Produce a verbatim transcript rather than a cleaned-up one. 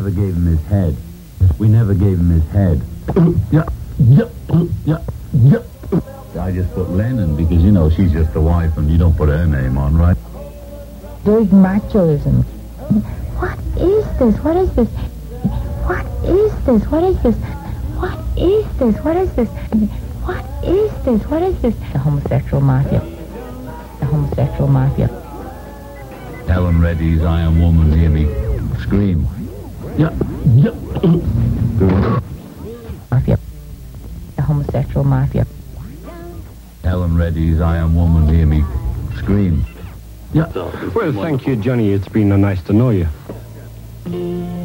never gave him his head. We never gave him his head. Yeah, yeah, yeah, yeah. I just put Lennon because, you know, she's just the wife and you don't put her name on, right? Very machoism. What is this? What is this? What is this? What is this? What is this? What is this? What is this? What is this? The homosexual mafia. The homosexual mafia. Helen Reddy's I Am Woman, hear me scream. Yeah, yeah. Mafia. The homosexual mafia. Helen Reddy's I Am Woman, hear me scream. Yeah. Well, thank you, Johnny. It's been uh, nice to know you.